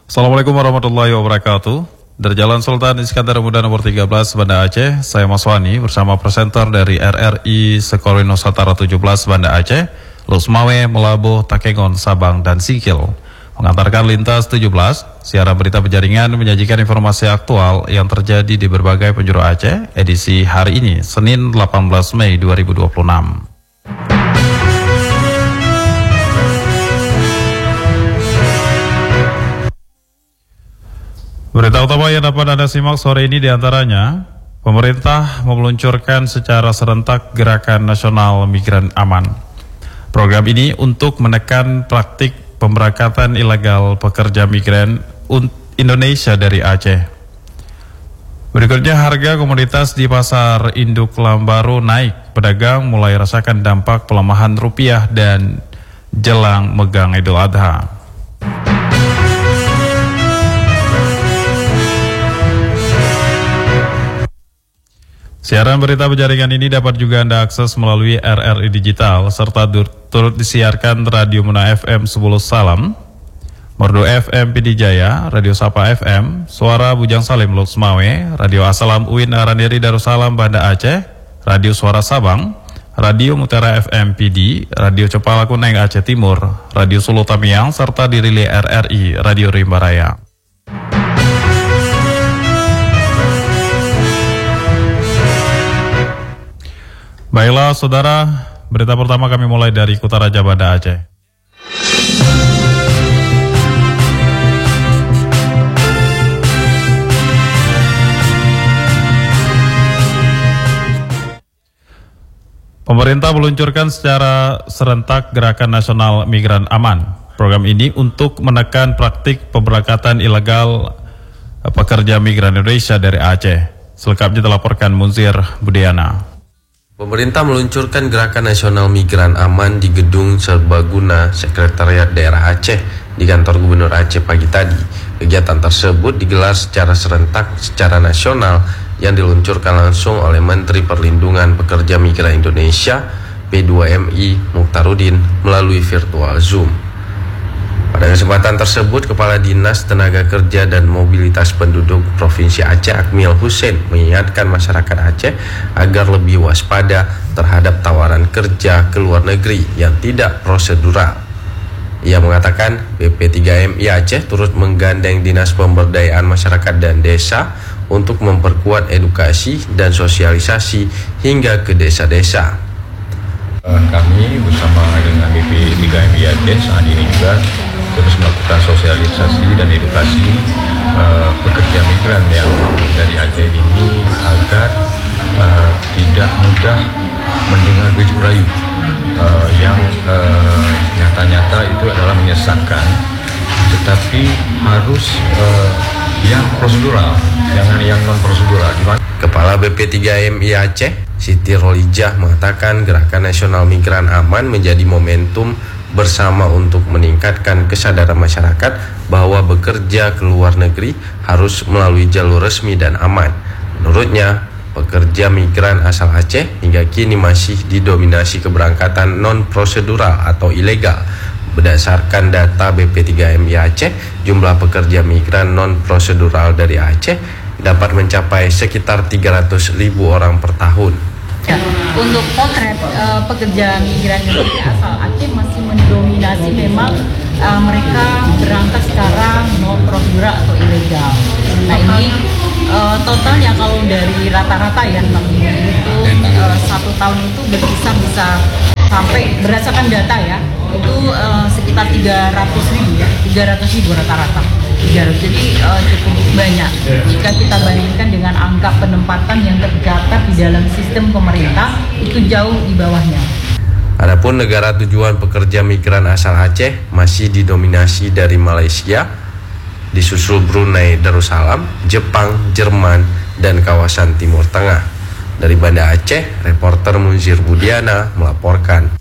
Assalamualaikum warahmatullahi wabarakatuh. Dari Jalan Sultan Iskandar Muda nomor 13 Banda Aceh, saya Mas Wani bersama presenter dari RRI Sekolah Nusantara 17 Banda Aceh, Lusmawe, Melabuh, Takengon, Sabang, dan Sikil. Mengantarkan lintas 17, siaran berita penjaringan menyajikan informasi aktual yang terjadi di berbagai penjuru Aceh, edisi hari ini, Senin 18 Mei 2026. Berita utama yang dapat Anda simak sore ini diantaranya, pemerintah meluncurkan secara serentak Gerakan Nasional Migran Aman. Program ini untuk menekan praktik pemberangkatan ilegal pekerja migran Indonesia dari Aceh. Berikutnya, harga komoditas di pasar induk Lambaru naik. Pedagang mulai rasakan dampak pelemahan rupiah dan jelang megang Idul Adha. Siaran berita penjaringan ini dapat juga Anda akses melalui RRI Digital, serta turut disiarkan Radio Muna FM 10 Salam, Merdu FM Pidijaya, Radio Sapa FM, Suara Bujang Salim Lusmawe, Radio Asalam Uin Araniri Darussalam Banda Aceh, Radio Suara Sabang, Radio Mutiara FM PD, Radio Cepala Kuneng Aceh Timur, Radio Sulu Tamiang, serta dirilai RRI Radio Rimba Raya. Baiklah saudara, berita pertama kami mulai dari Kutaraja Banda Aceh. Pemerintah meluncurkan secara serentak Gerakan Nasional Migran Aman. Program ini untuk menekan praktik pemberangkatan ilegal pekerja migran Indonesia dari Aceh. Selengkapnya dilaporkan Munzir Budiana. Pemerintah meluncurkan Gerakan Nasional Migran Aman di Gedung Serbaguna Sekretariat Daerah Aceh di kantor Gubernur Aceh pagi tadi. Kegiatan tersebut digelar secara serentak secara nasional yang diluncurkan langsung oleh Menteri Perlindungan Pekerja Migran Indonesia P2MI Mukhtarudin melalui virtual Zoom. Pada kesempatan tersebut, Kepala Dinas Tenaga Kerja dan Mobilitas Penduduk Provinsi Aceh Akmil Hussein mengingatkan masyarakat Aceh agar lebih waspada terhadap tawaran kerja ke luar negeri yang tidak prosedural. Ia mengatakan BP3MI Aceh turut menggandeng Dinas Pemberdayaan Masyarakat dan Desa untuk memperkuat edukasi dan sosialisasi hingga ke desa-desa. Kami bersama dengan BP3MI Aceh saat ini juga terus melakukan sosialisasi dan edukasi pekerja migran yang dari Aceh ini agar tidak mudah mendengar bujuk rayu yang nyata-nyata itu adalah menyesatkan, tetapi harus yang prosedural, jangan yang non prosedural. Kepala BP3MI Aceh Siti Rolijah mengatakan Gerakan Nasional Migran Aman menjadi momentum bersama untuk meningkatkan kesadaran masyarakat bahwa bekerja ke luar negeri harus melalui jalur resmi dan aman. Menurutnya, pekerja migran asal Aceh hingga kini masih didominasi keberangkatan non-prosedural atau ilegal. Berdasarkan data BP3MI Aceh, jumlah pekerja migran non-prosedural dari Aceh dapat mencapai sekitar 300.000 orang per tahun. Untuk potret pekerja migran dari asal Aceh masih mendominasi memang mereka berangkat secara non prosedural atau ilegal. Nah ini totalnya kalau dari rata-rata ya itu 1 tahun itu berkisar bisa sampai berdasarkan data ya itu sekitar 300.000 rata-rata. Jadi cukup banyak jika kita bandingkan dengan angka penempatan yang tercatat di dalam sistem pemerintah itu jauh di bawahnya. Adapun negara tujuan pekerja migran asal Aceh masih didominasi dari Malaysia, disusul Brunei Darussalam, Jepang, Jerman, dan kawasan Timur Tengah. Dari Banda Aceh, reporter Munzir Budiana melaporkan.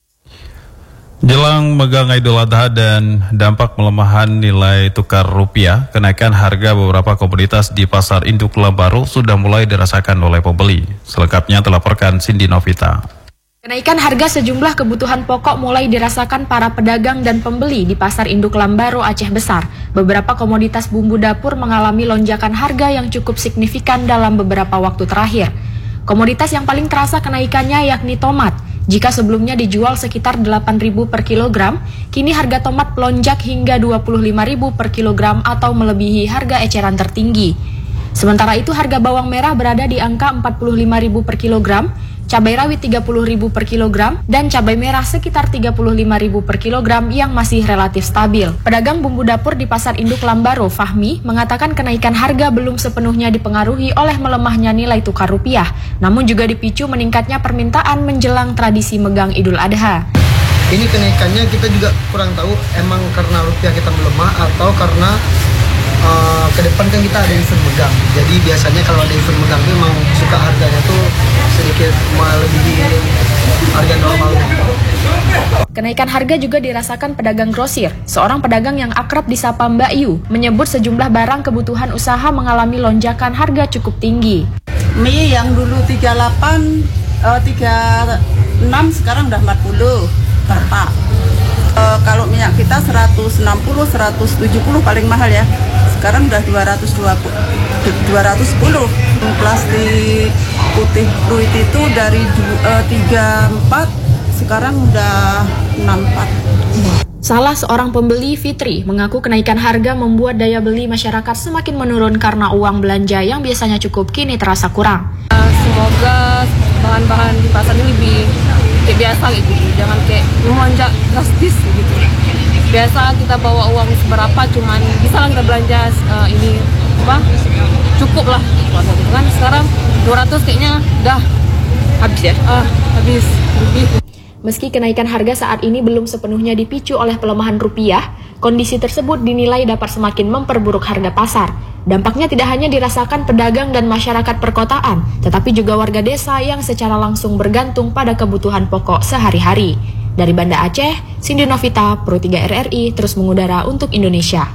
Jelang megang Idul Adha dan dampak pelemahan nilai tukar rupiah, kenaikan harga beberapa komoditas di pasar induk Lambaru sudah mulai dirasakan oleh pembeli. Selengkapnya dilaporkan Cindy Novita. Kenaikan harga sejumlah kebutuhan pokok mulai dirasakan para pedagang dan pembeli di Pasar Induk Lambaro, Aceh Besar. Beberapa komoditas bumbu dapur mengalami lonjakan harga yang cukup signifikan dalam beberapa waktu terakhir. Komoditas yang paling terasa kenaikannya yakni tomat. Jika sebelumnya dijual sekitar 8.000 per kilogram, kini harga tomat melonjak hingga 25.000 per kilogram atau melebihi harga eceran tertinggi. Sementara itu harga bawang merah berada di angka 45.000 per kilogram, cabai rawit 30.000 per kilogram, dan cabai merah sekitar 35.000 per kilogram yang masih relatif stabil. Pedagang bumbu dapur di Pasar Induk Lambaro, Fahmi, mengatakan kenaikan harga belum sepenuhnya dipengaruhi oleh melemahnya nilai tukar rupiah, namun juga dipicu meningkatnya permintaan menjelang tradisi megang Idul Adha. Ini kenaikannya kita juga kurang tahu, emang karena rupiah kita melemah atau karena ke depan kan kita ada event megang. Jadi biasanya kalau ada event megang itu memang suka harganya tuh sedikit melebihi harga normal. Kenaikan harga juga dirasakan pedagang grosir. Seorang pedagang yang akrab disapa Mbak Yu menyebut sejumlah barang kebutuhan usaha mengalami lonjakan harga cukup tinggi. Mie yang dulu 36 sekarang udah 40 per pak. Kalau minyak kita 160, 170 paling mahal ya. Sekarang udah 210. Plastik putih fluid itu dari 34 sekarang udah 64. Salah seorang pembeli, Fitri, mengaku kenaikan harga membuat daya beli masyarakat semakin menurun karena uang belanja yang biasanya cukup kini terasa kurang. Semoga bahan-bahan di pasar ini lebih kayak biasa gitu, jangan kayak melonjak drastis gitu. Biasa kita bawa uang seberapa, cuman bisa lah kita belanja ini cukup lah kan. Sekarang 200 kayaknya udah habis ya, habis lebih. Meski kenaikan harga saat ini belum sepenuhnya dipicu oleh pelemahan rupiah, kondisi tersebut dinilai dapat semakin memperburuk harga pasar. Dampaknya tidak hanya dirasakan pedagang dan masyarakat perkotaan, tetapi juga warga desa yang secara langsung bergantung pada kebutuhan pokok sehari-hari. Dari Banda Aceh, Cindy Novita, Pro 3 RRI, terus mengudara untuk Indonesia.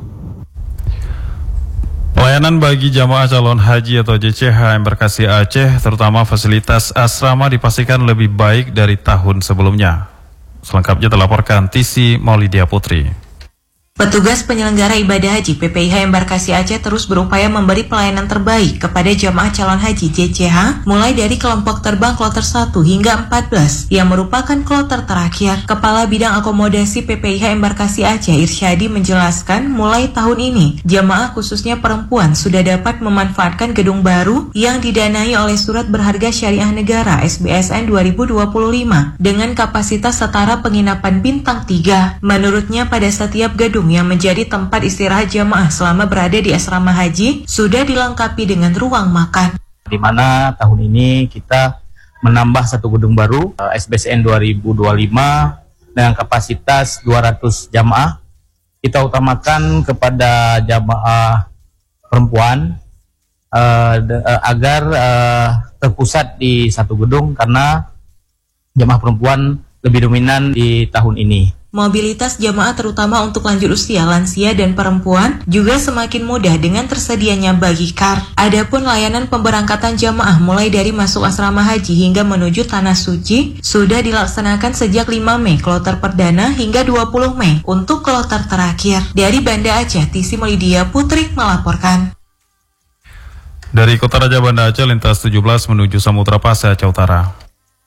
Pelayanan bagi jamaah calon haji atau JCH Embarkasi Aceh, terutama fasilitas asrama dipastikan lebih baik dari tahun sebelumnya. Selengkapnya dilaporkan Tisi Maulidia Putri. Petugas penyelenggara ibadah haji PPIH Embarkasi Aceh terus berupaya memberi pelayanan terbaik kepada jamaah calon haji JCH mulai dari kelompok terbang kloter 1 hingga 14 yang merupakan kloter terakhir. Kepala Bidang Akomodasi PPIH Embarkasi Aceh Irsyadi menjelaskan mulai tahun ini jamaah khususnya perempuan sudah dapat memanfaatkan gedung baru yang didanai oleh Surat Berharga Syariah Negara SBSN 2025 dengan kapasitas setara penginapan bintang 3. Menurutnya pada setiap gedung yang menjadi tempat istirahat jamaah selama berada di asrama haji sudah dilengkapi dengan ruang makan. Di mana tahun ini kita menambah satu gedung baru SBSN 2025 dengan kapasitas 200 jamaah. Kita utamakan kepada jamaah perempuan agar terpusat di satu gedung karena jamaah perempuan lebih dominan di tahun ini. Mobilitas jamaah terutama untuk lanjut usia, lansia, dan perempuan juga semakin mudah dengan tersedianya bagicar. Adapun layanan pemberangkatan jamaah mulai dari masuk asrama haji hingga menuju Tanah Suci sudah dilaksanakan sejak 5 Mei kloter perdana hingga 20 Mei untuk kloter terakhir. Dari Banda Aceh, Tisi Maulidia Putri melaporkan. Dari Kota Raja Banda Aceh, lintas 17 menuju Samudra Pasai, Aceh Utara.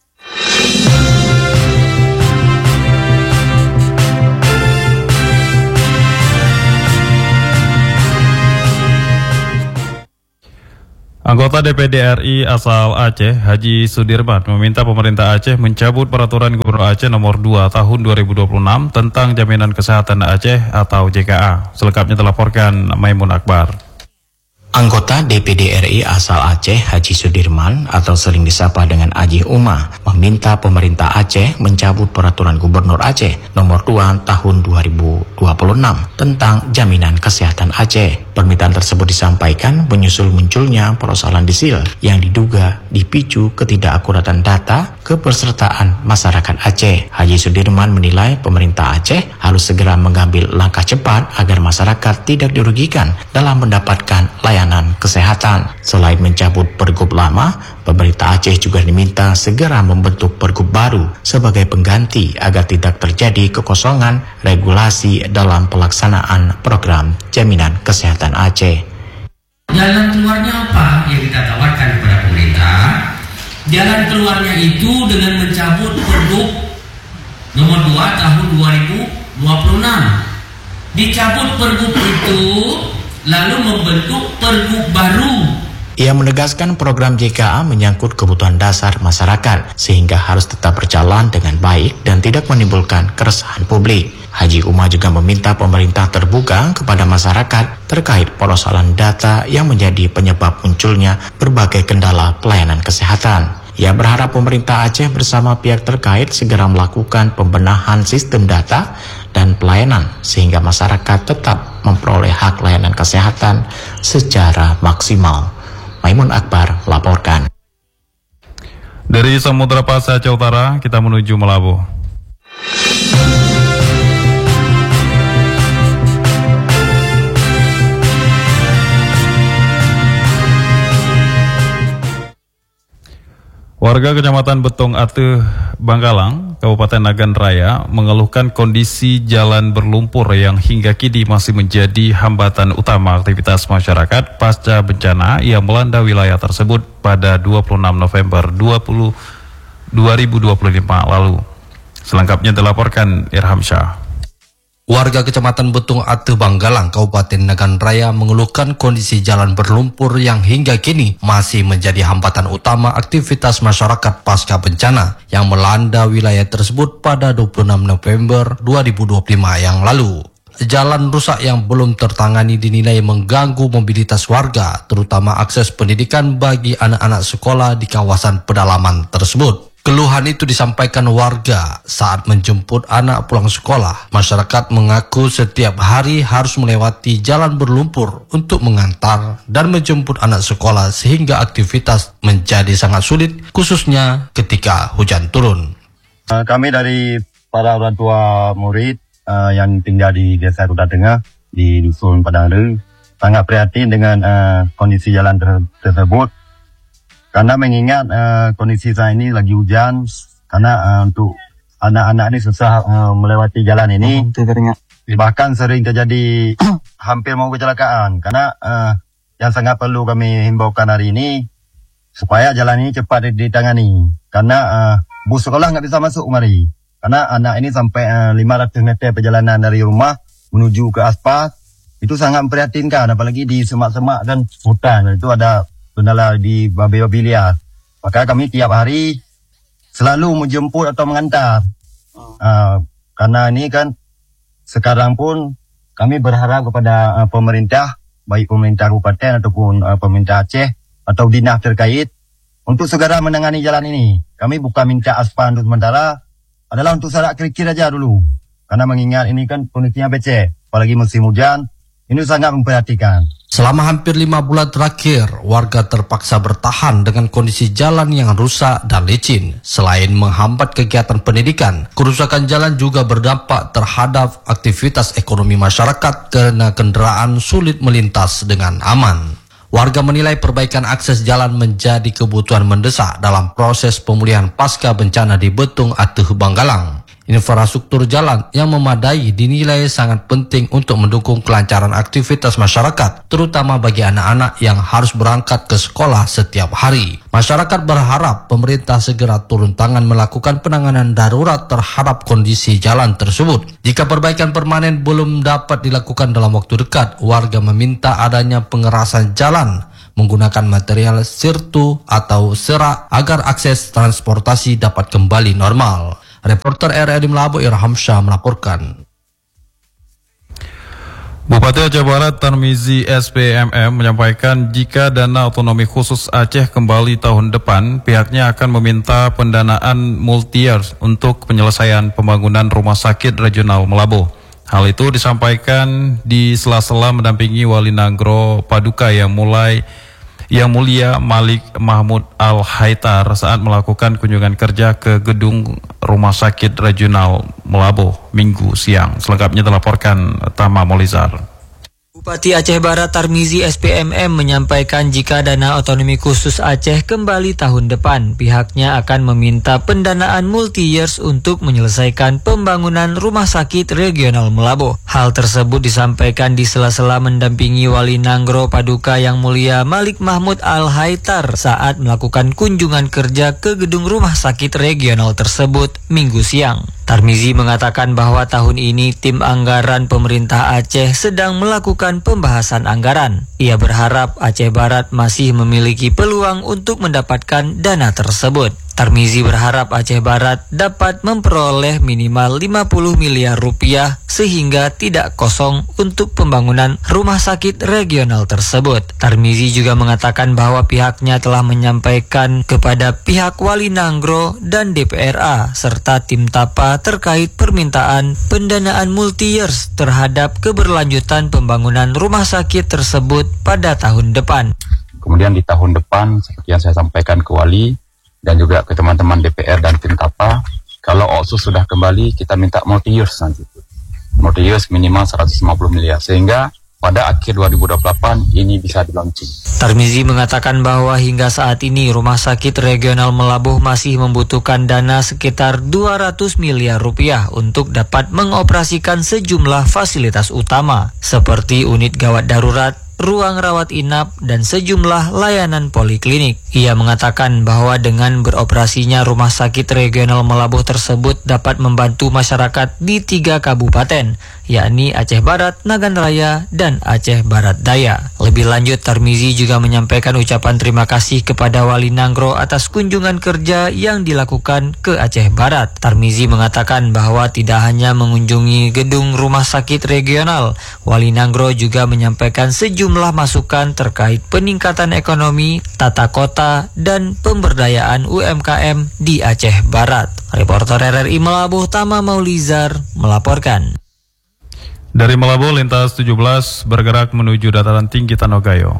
Anggota DPD RI asal Aceh, Haji Sudirman, meminta pemerintah Aceh mencabut peraturan Gubernur Aceh nomor 2 tahun 2026 tentang jaminan kesehatan Aceh atau JKA. Selengkapnya dilaporkan Maimun Akbar. Anggota DPD RI asal Aceh, Haji Sudirman atau sering disapa dengan Haji Uma, meminta pemerintah Aceh mencabut peraturan Gubernur Aceh nomor 2 tahun 2026 tentang jaminan kesehatan Aceh. Permintaan tersebut disampaikan menyusul munculnya persoalan disil yang diduga dipicu ketidakakuratan data kepesertaan masyarakat Aceh. Haji Sudirman menilai pemerintah Aceh harus segera mengambil langkah cepat agar masyarakat tidak dirugikan dalam mendapatkan layanan pelayanan kesehatan. Selain mencabut pergub lama, pemerintah Aceh juga diminta segera membentuk pergub baru sebagai pengganti agar tidak terjadi kekosongan regulasi dalam pelaksanaan program jaminan kesehatan Aceh. Jalan keluarnya apa yang kita tawarkan kepada pemerintah? Jalan keluarnya itu dengan mencabut pergub nomor 2 tahun 2026. Dicabut pergub itu lalu membentuk pergub baru. Ia menegaskan program JKA menyangkut kebutuhan dasar masyarakat sehingga harus tetap berjalan dengan baik dan tidak menimbulkan keresahan publik. Haji Umar juga meminta pemerintah terbuka kepada masyarakat terkait persoalan data yang menjadi penyebab munculnya berbagai kendala pelayanan kesehatan. Ia berharap pemerintah Aceh bersama pihak terkait segera melakukan pembenahan sistem data dan pelayanan sehingga masyarakat tetap memperoleh hak layanan kesehatan secara maksimal. Maimun Akbar laporkan. Dari Samudra Pasar Aceh Utara, kita menuju Melabuh. Warga Kecamatan Betong Ateh, Bangkalang, Kabupaten Nagan Raya mengeluhkan kondisi jalan berlumpur yang hingga kini masih menjadi hambatan utama aktivitas masyarakat pasca bencana yang melanda wilayah tersebut pada 26 November 2025 lalu. Selengkapnya dilaporkan Irham Syah. Warga Kecamatan Betong Ateh, Bangkalang, Kabupaten Nagan Raya mengeluhkan kondisi jalan berlumpur yang hingga kini masih menjadi hambatan utama aktivitas masyarakat pasca bencana yang melanda wilayah tersebut pada 26 November 2025 yang lalu. Jalan rusak yang belum tertangani dinilai mengganggu mobilitas warga, terutama akses pendidikan bagi anak-anak sekolah di kawasan pedalaman tersebut. Keluhan itu disampaikan warga saat menjemput anak pulang sekolah. Masyarakat mengaku setiap hari harus melewati jalan berlumpur untuk mengantar dan menjemput anak sekolah sehingga aktivitas menjadi sangat sulit, khususnya ketika hujan turun. Kami dari para orang tua murid yang tinggal di Desa Ruda Tengah di Dusun Padang Re sangat prihatin dengan kondisi jalan tersebut. Karena mengingat kondisi saat ini lagi hujan, karena untuk anak-anak ini susah melewati jalan ini, bahkan sering terjadi hampir mau kecelakaan. Karena yang sangat perlu kami himbaukan hari ini, supaya jalan ini cepat ditangani. Karena bus sekolah nggak bisa masuk kemari. Karena anak ini sampai 500 meter perjalanan dari rumah menuju ke aspal, itu sangat memprihatinkan, apalagi di semak-semak dan hutan. Itu ada kendala di babi-babi liar. Maka kami tiap hari selalu menjemput atau mengantar. Karena ini kan sekarang pun kami berharap kepada pemerintah, baik pemerintah kabupaten ataupun pemerintah Aceh atau dinas terkait untuk segera menangani jalan ini. Kami bukan minta aspal untuk sementara, adalah untuk syarat kerikil aja dulu. Karena mengingat ini kan kondisinya becek, apalagi musim hujan, ini sangat memperhatikan. Selama hampir 5 bulan terakhir, warga terpaksa bertahan dengan kondisi jalan yang rusak dan licin. Selain menghambat kegiatan pendidikan, kerusakan jalan juga berdampak terhadap aktivitas ekonomi masyarakat karena kendaraan sulit melintas dengan aman. Warga menilai perbaikan akses jalan menjadi kebutuhan mendesak dalam proses pemulihan pasca bencana di Betong Ateh, Bangkalang. Infrastruktur jalan yang memadai dinilai sangat penting untuk mendukung kelancaran aktivitas masyarakat, terutama bagi anak-anak yang harus berangkat ke sekolah setiap hari. Masyarakat berharap pemerintah segera turun tangan melakukan penanganan darurat terhadap kondisi jalan tersebut. Jika perbaikan permanen belum dapat dilakukan dalam waktu dekat, warga meminta adanya pengerasan jalan menggunakan material sirtu atau serak agar akses transportasi dapat kembali normal. Reporter RRI Melabuh Irham Syah melaporkan. Bupati Aceh Barat Tarmizi SPMM menyampaikan jika dana otonomi khusus Aceh kembali tahun depan, pihaknya akan meminta pendanaan multi-year untuk penyelesaian pembangunan rumah sakit regional Melabuh. Hal itu disampaikan di sela-sela mendampingi Wali Nagro Paduka yang mulia Malik Mahmud Al-Haitar saat melakukan kunjungan kerja ke gedung Rumah Sakit Regional Melabuh Minggu siang. Selengkapnya dilaporkan Tama Molizar. Bupati Aceh Barat Tarmizi SPMM menyampaikan jika dana otonomi khusus Aceh kembali tahun depan, pihaknya akan meminta pendanaan multi-years untuk menyelesaikan pembangunan rumah sakit regional Melaboh. Hal tersebut disampaikan di sela-sela mendampingi Wali Nanggro Paduka Yang Mulia Malik Mahmud Al-Haitar saat melakukan kunjungan kerja ke gedung rumah sakit regional tersebut Minggu siang. Tarmizi mengatakan bahwa tahun ini tim anggaran pemerintah Aceh sedang melakukan pembahasan anggaran. Ia berharap Aceh Barat masih memiliki peluang untuk mendapatkan dana tersebut. Tarmizi berharap Aceh Barat dapat memperoleh minimal 50 miliar rupiah sehingga tidak kosong untuk pembangunan rumah sakit regional tersebut. Tarmizi juga mengatakan bahwa pihaknya telah menyampaikan kepada pihak Wali Nanggro dan DPRA serta tim TAPA terkait permintaan pendanaan multi-years terhadap keberlanjutan pembangunan rumah sakit tersebut pada tahun depan. Kemudian di tahun depan, seperti yang saya sampaikan ke Wali dan juga ke teman-teman DPR dan tim TAPA, kalau OSUS sudah kembali, kita minta multi-years nanti. Multi-years minimal 150 miliar, sehingga pada akhir 2028 ini bisa di-launching. Tarmizi mengatakan bahwa hingga saat ini Rumah Sakit Regional Melaboh masih membutuhkan dana sekitar 200 miliar rupiah untuk dapat mengoperasikan sejumlah fasilitas utama, seperti unit gawat darurat, ruang rawat inap, dan sejumlah layanan poliklinik. Ia mengatakan bahwa dengan beroperasinya Rumah Sakit Regional Melaboh tersebut dapat membantu masyarakat di 3 kabupaten, yakni Aceh Barat, Nagan Raya, dan Aceh Barat Daya. Lebih lanjut, Tarmizi juga menyampaikan ucapan terima kasih kepada Wali Nanggro atas kunjungan kerja yang dilakukan ke Aceh Barat. Tarmizi mengatakan bahwa tidak hanya mengunjungi gedung Rumah Sakit Regional, Wali Nanggro juga menyampaikan sejumlah masukan terkait peningkatan ekonomi, tata kota, dan pemberdayaan UMKM di Aceh Barat. Reporter RRI Melaboh Tama Maulizar melaporkan. Dari Melaboh, lintas 17 bergerak menuju dataran tinggi Tanogayo.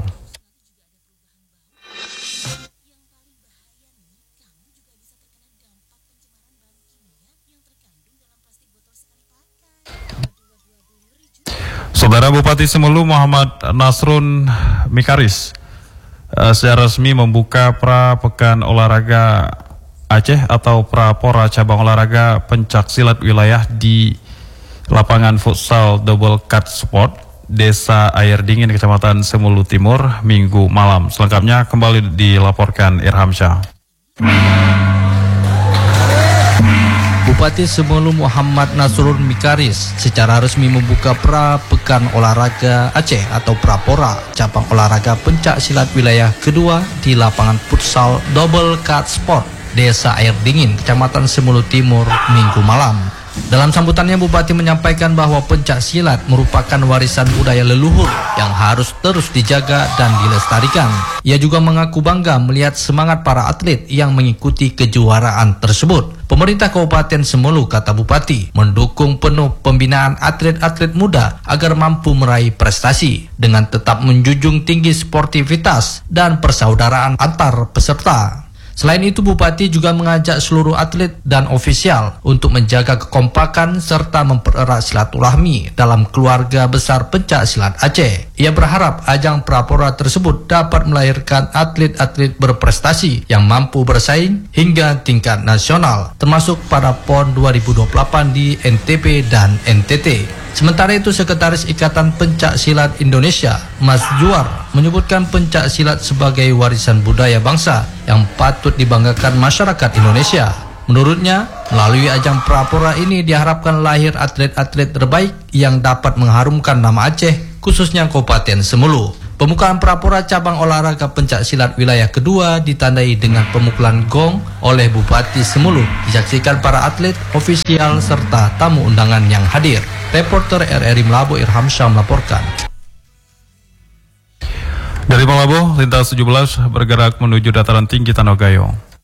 Saudara Bupati Semelu Muhammad Nasrun Mikaris secara resmi membuka pra Pekan Olahraga Aceh atau Prapora cabang olahraga pencak silat wilayah di lapangan futsal Double Cut Sport Desa Air Dingin Kecamatan Semulu Timur Minggu malam. Selengkapnya kembali dilaporkan Irham Syah. Bupati Semelu Muhammad Nasrun Mikaris secara resmi membuka pra Pekan Olahraga Aceh atau Prapora cabang olahraga pencak silat wilayah kedua di lapangan futsal Double Cut Sport Desa Air Dingin Kecamatan Semulu Timur Minggu malam. Dalam sambutannya, Bupati menyampaikan bahwa pencak silat merupakan warisan budaya leluhur yang harus terus dijaga dan dilestarikan. Ia juga mengaku bangga melihat semangat para atlet yang mengikuti kejuaraan tersebut. Pemerintah Kabupaten Semelu, kata Bupati, mendukung penuh pembinaan atlet-atlet muda agar mampu meraih prestasi dengan tetap menjunjung tinggi sportivitas dan persaudaraan antar peserta. Selain itu, Bupati juga mengajak seluruh atlet dan ofisial untuk menjaga kekompakan serta mempererat silaturahmi dalam keluarga besar pencak silat Aceh. Ia berharap ajang Prapora tersebut dapat melahirkan atlet-atlet berprestasi yang mampu bersaing hingga tingkat nasional, termasuk pada PON 2028 di NTB dan NTT. Sementara itu, Sekretaris Ikatan Pencak Silat Indonesia, Mas Juar, menyebutkan pencak silat sebagai warisan budaya bangsa yang patut dibanggakan masyarakat Indonesia. Menurutnya, melalui ajang Prapora ini diharapkan lahir atlet-atlet terbaik yang dapat mengharumkan nama Aceh, khususnya Kabupaten Semelu. Pembukaan Prapora cabang olahraga pencak silat wilayah kedua ditandai dengan pemukulan gong oleh Bupati Semelu, disaksikan para atlet, ofisial, serta tamu undangan yang hadir. Reporter RRI Melaboh Irham Syah melaporkan. Dari Melaboh, lintas 17 bergerak menuju dataran tinggi Tanogayo.